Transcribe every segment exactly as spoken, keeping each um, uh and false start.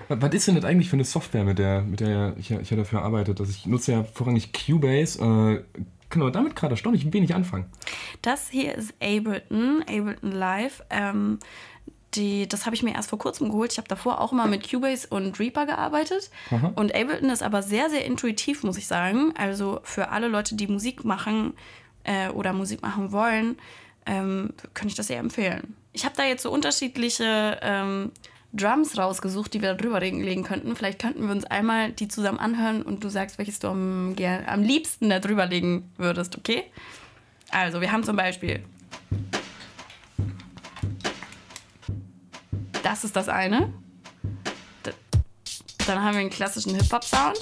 Was ist denn das eigentlich für eine Software, mit der, mit der ich, ich ja dafür arbeite? Dass ich nutze ja vorrangig Cubase. Äh, kann aber damit gerade erstaunlich wenig anfangen. Das hier ist Ableton, Ableton Live. Ähm, die, das habe ich mir erst vor kurzem geholt. Ich habe davor auch immer mit Cubase und Reaper gearbeitet. Aha. Und Ableton ist aber sehr, sehr intuitiv, muss ich sagen. Also für alle Leute, die Musik machen äh, oder Musik machen wollen, ähm, kann ich das sehr empfehlen. Ich habe da jetzt so unterschiedliche ähm, Drums rausgesucht, die wir da drüber legen könnten. Vielleicht könnten wir uns einmal die zusammen anhören und du sagst, welches du am, ger- am liebsten da drüber legen würdest, okay? Also, wir haben zum Beispiel... Das ist das eine. D- Dann haben wir einen klassischen Hip-Hop-Sound.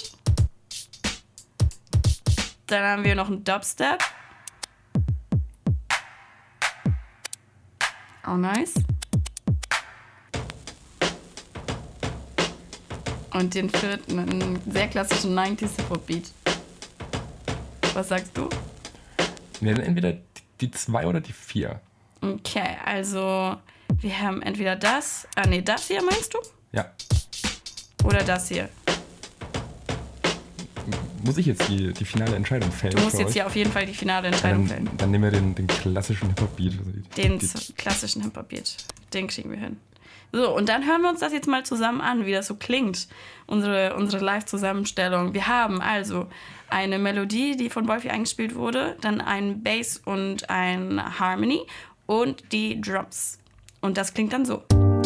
Dann haben wir noch einen Dubstep. Auch nice. Und den vierten, einen sehr klassischen neunziger Hip-Hop-Beat. Was sagst du? Ja, dann entweder die- die zwei oder die vier. Okay, also wir haben entweder das, ah nee, das hier meinst du? Ja. Oder das hier? Muss ich jetzt die, die finale Entscheidung fällen? Du musst für jetzt euch? hier auf jeden Fall die finale Ja, Entscheidung dann, fällen. dann nehmen wir den, den klassischen Hip-Hop-Beat. Also die, Den die, z- klassischen Hip-Hop-Beat. Den kriegen wir hin. So, und dann hören wir uns das jetzt mal zusammen an, wie das so klingt. Unsere, unsere Live-Zusammenstellung. Wir haben also eine Melodie, die von Wolfi eingespielt wurde, dann ein Bass und ein Harmony und die Drums. Und das klingt dann so.